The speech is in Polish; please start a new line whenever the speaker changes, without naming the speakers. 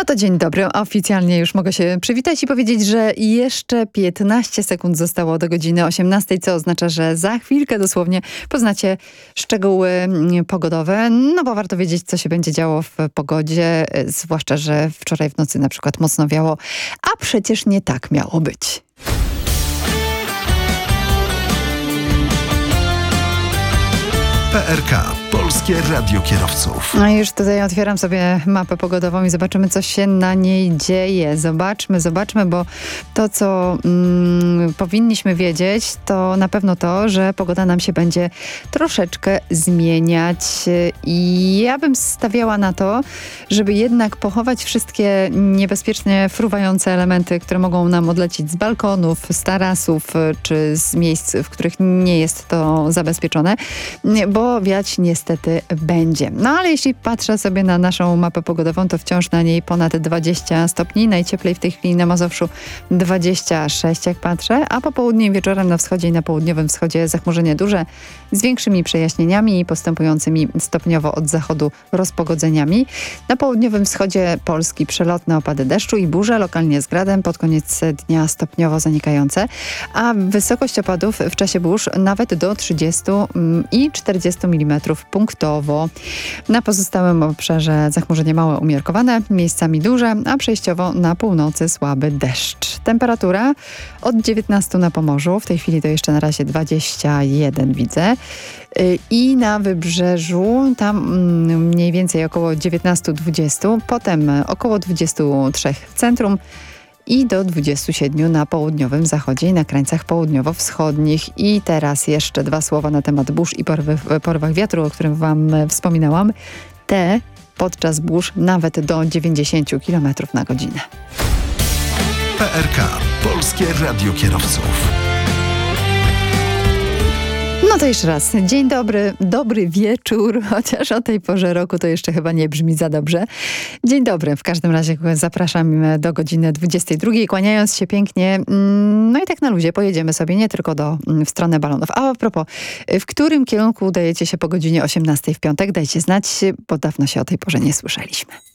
No to dzień dobry. Oficjalnie już mogę się przywitać i powiedzieć, że jeszcze 15 sekund zostało do godziny 18, co oznacza, że za chwilkę dosłownie poznacie szczegóły pogodowe. No bo warto wiedzieć, co się będzie działo w pogodzie, zwłaszcza, że wczoraj w nocy na przykład mocno wiało, a przecież nie tak miało być.
PRK. Polskie Radio Kierowców.
No i już tutaj otwieram sobie mapę pogodową i zobaczymy, co się na niej dzieje. Zobaczmy, bo to, co powinniśmy wiedzieć, to na pewno to, że pogoda nam się będzie troszeczkę zmieniać. I ja bym stawiała na to, żeby jednak pochować wszystkie niebezpiecznie fruwające elementy, które mogą nam odlecieć z balkonów, z tarasów, czy z miejsc, w których nie jest to zabezpieczone, bo wiać niestety będzie. No ale jeśli patrzę sobie na naszą mapę pogodową, to wciąż na niej ponad 20 stopni. Najcieplej w tej chwili na Mazowszu 26, jak patrzę, a po południu i wieczorem na wschodzie i na południowym wschodzie zachmurzenie duże z większymi przejaśnieniami i postępującymi stopniowo od zachodu rozpogodzeniami. Na południowym wschodzie Polski przelotne opady deszczu i burze, lokalnie z gradem, pod koniec dnia stopniowo zanikające, a wysokość opadów w czasie burz nawet do 30 i 40 mm punktowo. Na pozostałym obszarze zachmurzenie małe umiarkowane, miejscami duże, a przejściowo na północy słaby deszcz. Temperatura od 19 na Pomorzu, w tej chwili to jeszcze na razie 21 widzę. I na wybrzeżu tam mniej więcej około 19-20, potem około 23 w centrum i do 27 na południowym zachodzie i na krańcach południowo-wschodnich. I teraz jeszcze dwa słowa na temat burz i porywach wiatru, o którym wam wspominałam. Te podczas burz nawet do 90 km na godzinę.
PRK. Polskie Radio Kierowców.
No to jeszcze raz. Dzień dobry, dobry wieczór, chociaż o tej porze roku to jeszcze chyba nie brzmi za dobrze. Dzień dobry. W każdym razie zapraszam do godziny 22, kłaniając się pięknie. No i tak na luzie pojedziemy sobie nie tylko w stronę balonów. A propos, w którym kierunku udajecie się po godzinie 18 w piątek? Dajcie znać, bo dawno się o tej porze nie słyszeliśmy.